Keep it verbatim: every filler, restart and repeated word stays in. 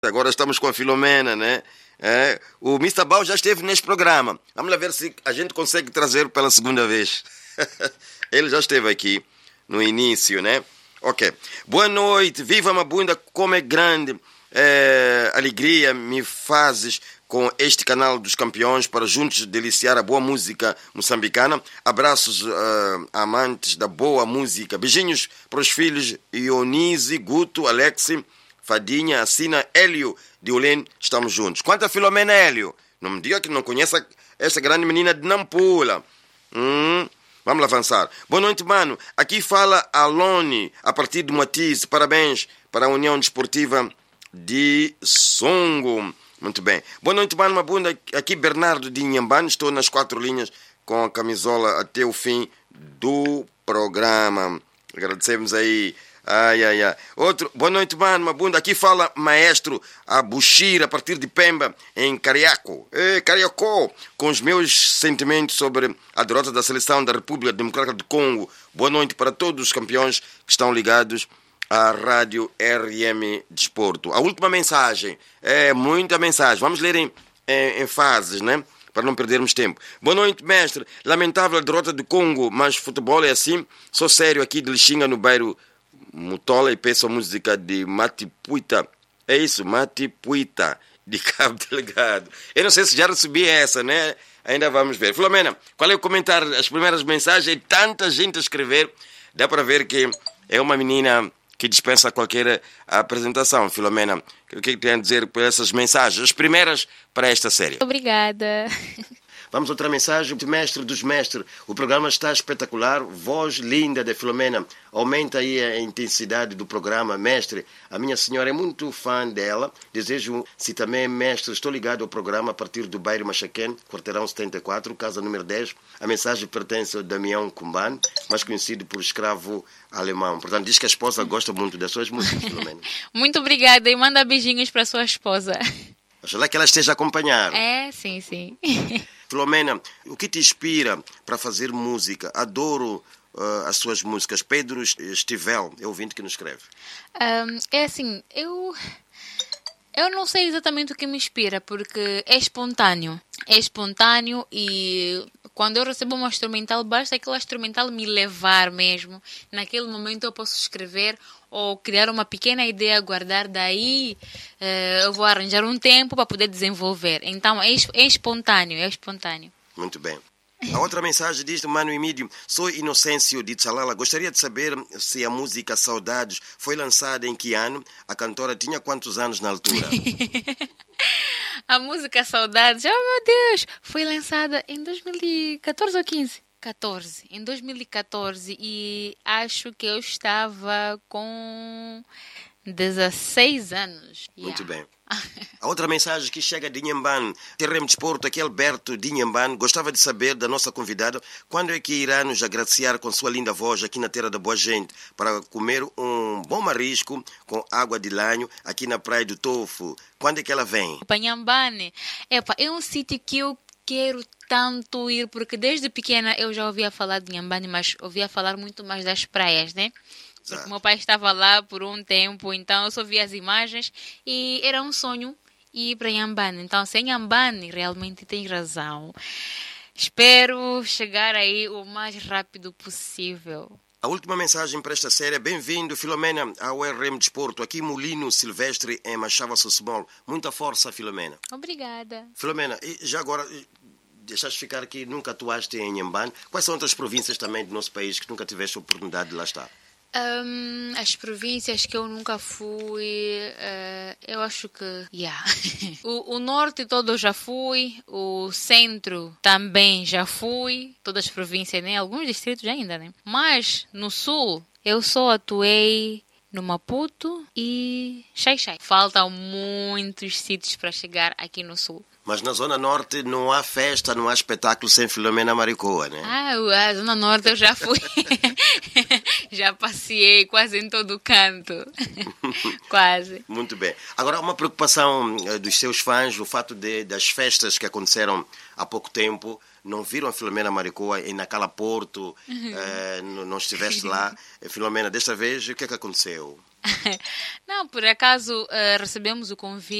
Agora estamos com a Filomena, né? É, o mister Bau já esteve neste programa. Vamos lá ver se a gente consegue trazer pela segunda vez. Ele já esteve aqui no início, né? Ok. Boa noite, viva Mabunda, como é grande é, alegria me fazes com este canal dos campeões para juntos deliciar a boa música moçambicana. Abraços uh, amantes da boa música. Beijinhos para os filhos Ionise, Guto, Alexi, Fadinha, Assina, Hélio de Ulene. Estamos juntos. Quanto a Filomena, Hélio, não me diga que não conhece essa grande menina de Nampula. Hum, vamos lá avançar. Boa noite, mano. Aqui fala Alone, a partir de Matiz. Parabéns para a União Desportiva de Songo. Muito bem. Boa noite, mano Mabunda. Aqui Bernardo de Inhambane. Estou nas quatro linhas com a camisola até o fim do programa. Agradecemos aí. Ai, ai, ai. Outro. Boa noite, mano Mabunda. Aqui fala Maestro Abushir, a partir de Pemba, em Cariaco. É, Cariacó. Com os meus sentimentos sobre a derrota da seleção da República Democrática do Congo. Boa noite para todos os campeões que estão ligados à Rádio R M Desporto. A última mensagem, é muita mensagem. Vamos ler em, em, em fases, né? Para não perdermos tempo. Boa noite, mestre. Lamentável a derrota do Congo, mas futebol é assim. Sou sério aqui de Lixinga, no bairro Mutola, e peço a música de Matipuita. É isso, Matipuita, de Cabo Delegado. Eu não sei se já recebi essa, né? Ainda vamos ver. Filomena, qual é o comentário? As primeiras mensagens, tanta gente a escrever. Dá para ver que é uma menina que dispensa qualquer apresentação. Filomena, o que tem a dizer por essas mensagens? As primeiras para esta série. Obrigada. Vamos a outra mensagem. Mestre dos mestres, o programa está espetacular. Voz linda de Filomena. Aumenta aí a intensidade do programa. Mestre, a minha senhora é muito fã dela. Desejo, se também é mestre, estou ligado ao programa a partir do bairro Machaquén, quarteirão setenta e quatro, casa número dez. A mensagem pertence ao Damião Kumban, mais conhecido por escravo alemão. Portanto, diz que a esposa gosta muito das suas músicas, Filomena. Muito obrigada e manda beijinhos para sua esposa. Oxalá que ela esteja a acompanhar. É, sim, sim. Filomena, o que te inspira para fazer música? Adoro uh, as suas músicas. Pedro Estivel, é o ouvinte que nos escreve. Um, é assim, eu... Eu não sei exatamente o que me inspira, porque é espontâneo. É espontâneo e quando eu recebo uma instrumental, basta aquela instrumental me levar mesmo. Naquele momento eu posso escrever ou criar uma pequena ideia, guardar, daí eh, eu vou arranjar um tempo para poder desenvolver. Então é, é espontâneo, é espontâneo. Muito bem. A outra mensagem diz do Mano Emílio: sou Inocêncio de Tsalala. Gostaria de saber se a música Saudades foi lançada em que ano? A cantora tinha quantos anos na altura? A música Saudades, oh meu Deus, foi lançada em dois mil e catorze ou quinze? catorze. Em dois mil e catorze, e acho que eu estava com dezesseis anos. Muito Yeah. bem. A outra mensagem que chega de Inhambane, Terremo Desporto, aqui Alberto de Inhambane, gostava de saber da nossa convidada quando é que irá nos agraciar com sua linda voz aqui na Terra da Boa Gente para comer um bom marisco com água de lanho aqui na Praia do Tofo. Quando é que ela vem? Inhambane, epa, é um sítio que eu quero tanto ir, porque desde pequena eu já ouvia falar de Inhambane, mas ouvia falar muito mais das praias, né? Porque meu pai estava lá por um tempo, então eu só via as imagens e era um sonho ir para Inhambane. Então, se Inhambane realmente tem razão, espero chegar aí o mais rápido possível. A última mensagem para esta série: bem-vindo, Filomena, ao R M Desporto, aqui Molino Silvestre, em Machava Sossomol. Muita força, Filomena. Obrigada. Filomena, e já agora, deixaste ficar aqui, nunca atuaste em Inhambane. Quais são outras províncias também do nosso país que nunca tiveste a oportunidade de lá estar? Um, as províncias que eu nunca fui, uh, eu acho que... Yeah. o, o norte todo eu já fui, o centro também já fui, todas as províncias, né? Alguns distritos ainda, né? Mas no sul eu só atuei no Maputo e Xai-Xai. Faltam muitos sítios para chegar aqui no sul. Mas na Zona Norte não há festa, não há espetáculo sem Filomena Maricoa, né? Ah, a Zona Norte eu já fui. Já passei quase em todo canto. Quase. Muito bem. Agora, uma preocupação dos seus fãs, o fato de, das festas que aconteceram há pouco tempo, não viram a Filomena Maricoa e naquela Porto, uhum. eh, não estiveste lá. Filomena, desta vez, o que é que aconteceu? Não, por acaso uh, recebemos o convite.